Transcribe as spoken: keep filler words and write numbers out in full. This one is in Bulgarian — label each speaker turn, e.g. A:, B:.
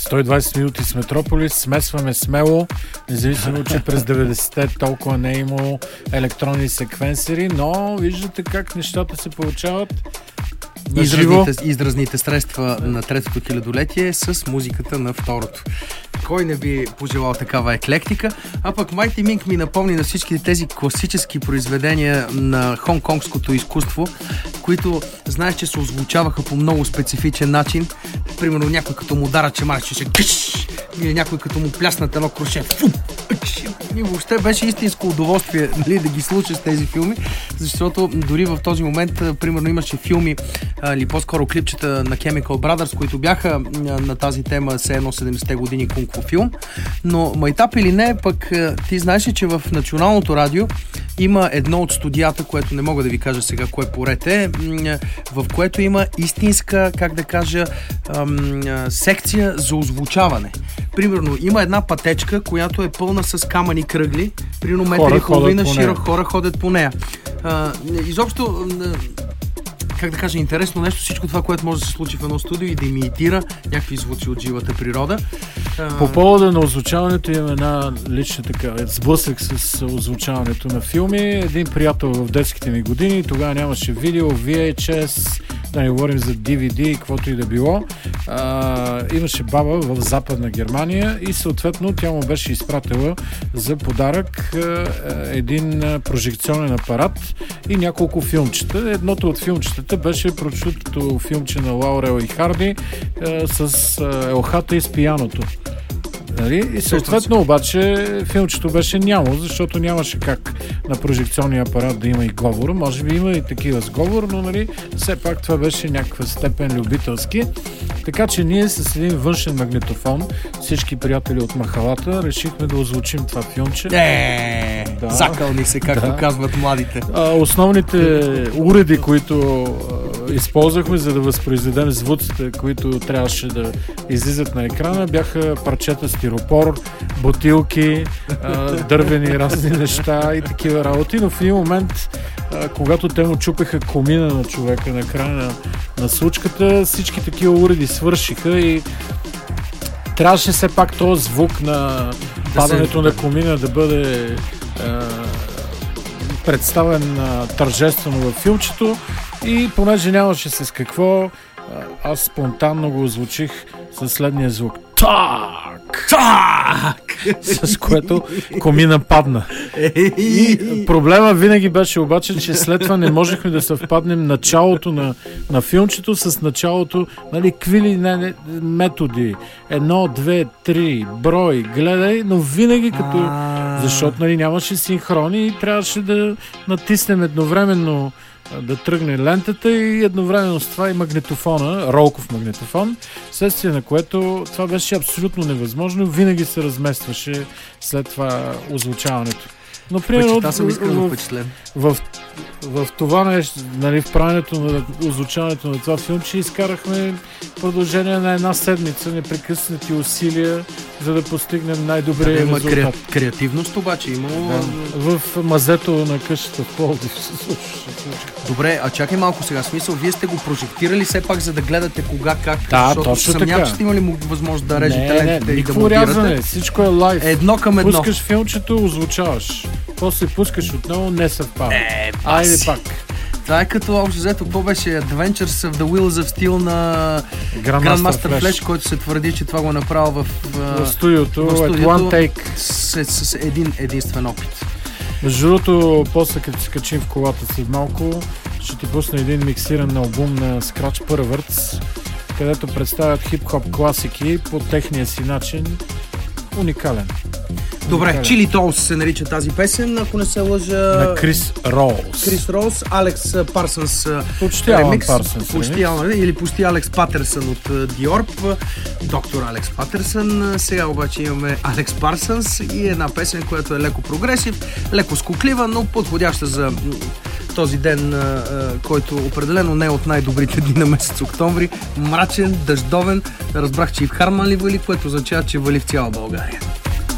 A: сто и двайсет минути с Метрополис, смесваме смело, независимо, че през деветдесетте толкова не е имало електронни секвенсери, но виждате как нещата се получават.
B: Изразните, изразните средства на третото хилядолетие с музиката на второто. Кой не би пожелал такава еклектика? А пък Mighty Mink ми напомни на всички тези класически произведения на хонконгското изкуство, които знаеш, че се озвучаваха по много специфичен начин. Примерно някой като му дара чемар, че ще гъш, или някой като му пляснат едно круше. Фу! И въобще беше истинско удоволствие, нали, да ги слушаш тези филми, защото дори в този момент, примерно, имаше филми или по-скоро клипчета на Chemical Brothers, които бяха на тази тема все едно седемдесетте години кунг-фу филм, но майтап или не, пък ти знаеш ли, че в Националното радио има едно от студията, което не мога да ви кажа сега кое поред е, в което има истинска, как да кажа, секция за озвучаване. Примерно, има една пътечка, която е пълна с камъни кръгли, примерно метър и половина широк, хора ходят по нея. А, изобщо, как да кажа, интересно нещо, всичко това, което може да се случи в едно студио и да имитира някакви звуци от живата природа.
A: По повода на озвучаването имам една лична така сблъсък с озвучаването на филми. Един приятел в детските ми години, тогава нямаше видео, Ви Ейч Ес, да не говорим за Ди Ви Ди и каквото и да било. А, имаше баба в Западна Германия и съответно тя му беше изпратила за подарък а, един прожекционен апарат и няколко филмчета. Едното от филмчетата беше прочутото филмче на Лаурел и Харди а, с а, елхата и с пияното. Нали? И съответно обаче филмчето беше няма, защото нямаше как на прожекционния апарат да има и говор. Може би има и такива с говор, но нали, все пак това беше някаква степен любителски. Така че ние с един външен магнитофон, всички приятели от махалата, решихме да озвучим това филмче.
B: Е, да, закълни се, както да. казват младите.
A: А, основните уреди, които а, използвахме, за да възпроизведем звуците, които трябваше да излизат на екрана, бяха парчета стиропор, бутилки, а, дървени разни неща и такива работи, но в един момент, а, когато те му чупеха комина на човека на края на, на случката, всички такива уреди свършиха и трябваше все пак този звук на да падането се... на комина да бъде а, представен а, тържествено във филмчето и понеже нямаше с какво, а, аз спонтанно го озвучих със следния звук. Так! Так! С което комина падна. И проблема винаги беше обаче, че след това не можехме да съвпаднем началото на, на филмчето с началото, нали, квили не, не, методи. Едно, две, три, брой, гледай, но винаги като... Защото, нали, нямаше синхрони и трябваше да натиснем едновременно да тръгне лентата и едновременно с това и магнитофона, ролков магнитофон, следствие на което това беше абсолютно невъзможно, винаги се разместваше след това озвучаването. Но примерно
B: аз съм искрено впечатлен.
A: В, в, в това нещо, нали, в правенето на озвучаването на това филмче изкарахме продължение на една седмица непрекъснати усилия, за да постигнем най-добрия да,
B: има
A: резултат.
B: Кре... Креативност обаче имало...
A: Да. В мазето на къщата в Пловдив.
B: Добре, а чакай малко сега. Смисъл, вие сте го прожектирали все пак, за да гледате кога, как,
A: да,
B: защото
A: точно
B: съмнявам,
A: така.
B: че сте имали възможност да режете
A: не,
B: лентите
A: не,
B: и да монтирате.
A: рязане, всичко е лайв.
B: Едно към едно.
A: Пускаш филмчето, озвучаваш. После пускаш отново, не съвпада.
B: Е,
A: Айде пак.
B: Това е като общо взето, какво беше Adventures of the Wheels of Steel на Grandmaster Flash, който се твърди, че това го направил в,
A: в студиото,
B: в студиото
A: one take.
B: С, с един единствен опит.
A: Между другото, после като се качим в колата след малко, ще ти пусна един миксиран албум на Scratch Perverts, където представят хип-хоп класики по техния си начин. Уникален.
B: Добре, Chili Dolls се нарича тази песен, ако не се лъжа...
A: На Крис Роуз.
B: Крис Роуз, Алекс Парсънс
A: почти Алан Парсънс.
B: Почти Алан, или почти Алекс Патърсън от Диорп. Доктор Алекс Патърсън. Сега обаче имаме Алекс Парсънс и една песен, която е леко прогресив, леко скуклива, но подходяща за този ден, който определено не е от най-добрите дни на месец октомври. Мрачен, дъждовен. Разбрах, че и в Харман ли вали, което означава, че вали в цяла България.